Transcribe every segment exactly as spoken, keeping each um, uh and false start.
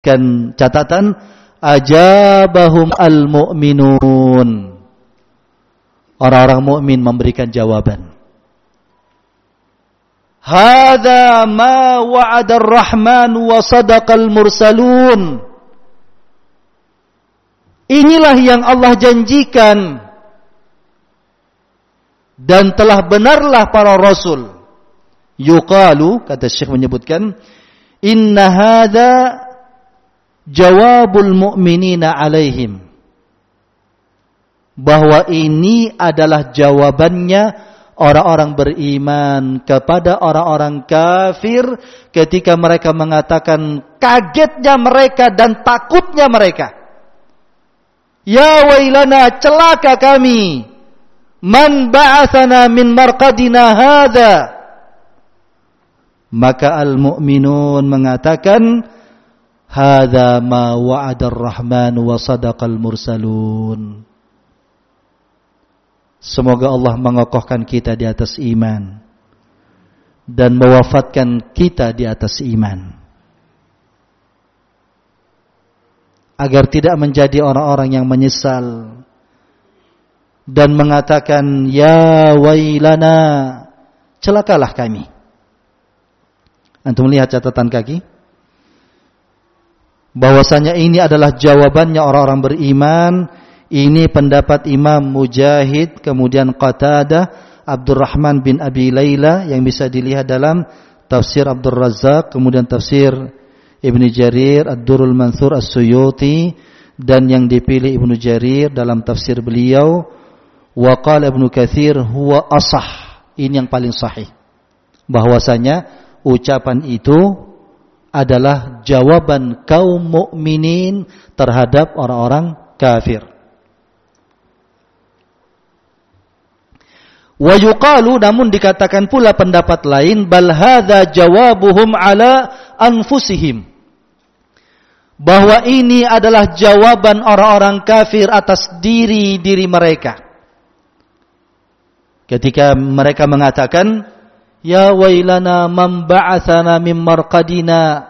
Kan catatan ajabahum al-mu'minun. Orang-orang mukmin memberikan jawaban. Hadza ma wa'ada ar-rahman wa sadaqal mursalun. Inilah yang Allah janjikan dan telah benarlah para rasul. Yuqalu, kata Syekh menyebutkan, inna hadza jawabul mu'minina alaihim. Bahwa ini adalah jawabannya orang-orang beriman kepada orang-orang kafir ketika mereka mengatakan kagetnya mereka dan takutnya mereka. Ya wailana, celaka kami. Man ba'athana min marqadina hadza. Maka al-mu'minun mengatakan hadza ma wa'ada ar-rahman wa sadaqal mursalun. Semoga Allah mengokohkan kita di atas iman dan mewafatkan kita di atas iman, agar tidak menjadi orang-orang yang menyesal dan mengatakan ya wailana, celakalah kami. Antum lihat catatan kaki, bahwasanya ini adalah jawabannya orang-orang beriman. Ini pendapat Imam Mujahid, kemudian Qatadah, Abdurrahman bin Abi Layla yang bisa dilihat dalam tafsir Abdul Razzaq, kemudian tafsir Ibnu Jarir, Ad-Durrul Mansur As-Suyuti, dan yang dipilih Ibnu Jarir dalam tafsir beliau. Wa qala Ibnu Katsir huwa ashah. Ini yang paling sahih. Bahwasanya ucapan itu adalah jawaban kaum mukminin terhadap orang-orang kafir. Wa yuqalu, namun dikatakan pula pendapat lain, bal hadza jawabuhum ala anfusihim. Bahwa ini adalah jawaban orang-orang kafir atas diri-diri mereka. Ketika mereka mengatakan, ya wailana man ba'athana min marqadina.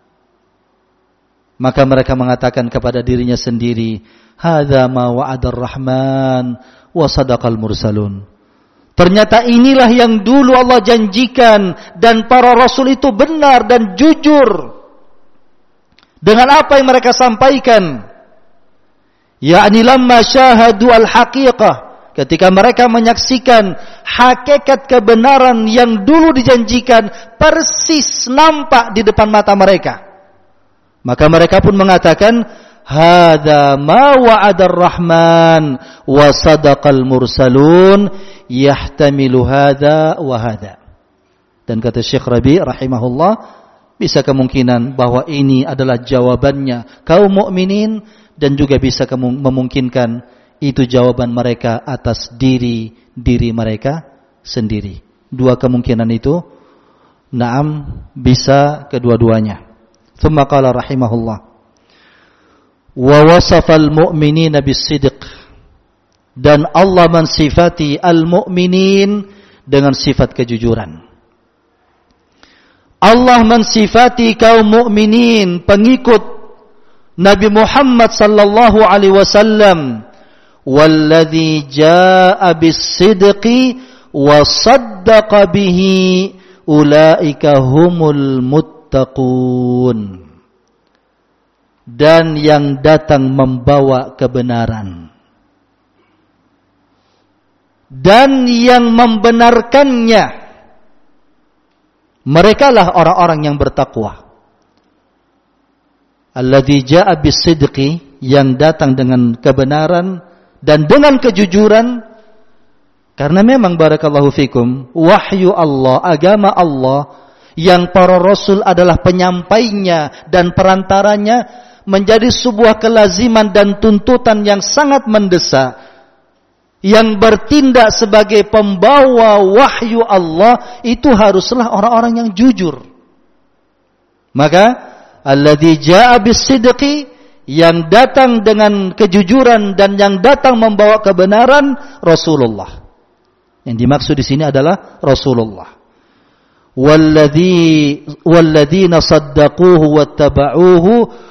Maka mereka mengatakan kepada dirinya sendiri, hadza ma wa'ada ar-rahman wa sadaqal mursalun. Ternyata inilah yang dulu Allah janjikan dan para rasul itu benar dan jujur dengan apa yang mereka sampaikan. Ya'ni lamma syahadu al-haqiqah, ketika mereka menyaksikan hakikat kebenaran yang dulu dijanjikan persis nampak di depan mata mereka. Maka mereka pun mengatakan hadza ma wa'ada ar-rahman wa sadaqal mursalun yahtamilu hadza wa hadza. Dan kata Syekh Rabi rahimahullah, bisa kemungkinan bahwa ini adalah jawabannya kaum mukminin dan juga bisa memungkinkan itu jawaban mereka atas diri diri mereka sendiri. Dua kemungkinan itu na'am bisa kedua-duanya. Tsumma qala rahimahullah wa wasafal mu'minina bis-sidq, dan Allah mensifati al-mu'minin dengan sifat kejujuran. Allah mensifati kaum mukminin pengikut Nabi Muhammad sallallahu alaihi wasallam, walladzi jaa'a bis-sidqi wa saddaqa bihi ulaika humul muttaqun. Dan yang datang membawa kebenaran dan yang membenarkannya, merekalah orang-orang yang bertakwa. Alladzi jaa'a bis-sidqi, yang datang dengan kebenaran dan dengan kejujuran. Karena memang barakallahu fikum, wahyu Allah, agama Allah yang para rasul adalah penyampainya dan perantaranya, menjadi sebuah kelaziman dan tuntutan yang sangat mendesak. Yang bertindak sebagai pembawa wahyu Allah itu haruslah orang-orang yang jujur. Maka alladzi jaa'a bis-sidqi, yang datang dengan kejujuran dan yang datang membawa kebenaran, Rasulullah. Yang dimaksud di sini adalah Rasulullah. Walladzi walladzina saddaquhu wattaba'uhu